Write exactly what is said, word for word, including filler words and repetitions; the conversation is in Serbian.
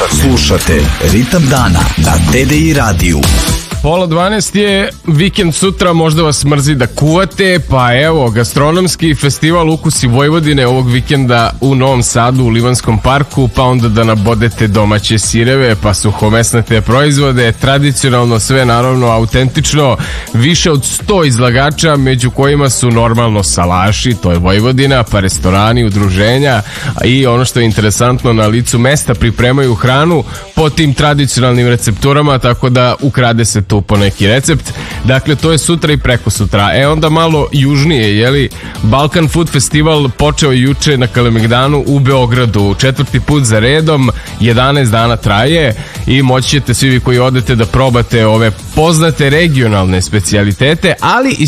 Slušate Ritam dana na T D I radiju. Pola dvanaest je, vikend sutra, možda vas mrzi da kuvate, pa evo, gastronomski festival Ukusi Vojvodine ovog vikenda u Novom Sadu u Livanskom parku, pa onda da nabodete domaće sireve, pa suhomesnate proizvode, tradicionalno sve naravno autentično, više od sto izlagača, među kojima su normalno salaši, to je Vojvodina, pa restorani, udruženja i ono što je interesantno, na licu mesta pripremaju hranu po tim tradicionalnim recepturama, tako da ukrade se tu po neki recept. Dakle, to je sutra i preko sutra. E onda malo južnije, jeli, Balkan Food Festival počeo juče na Kalemegdanu u Beogradu. Četvrti put za redom, jedanaest dana traje i moći ćete svi vi koji odete da probate ove poznate regionalne specijalitete, ali i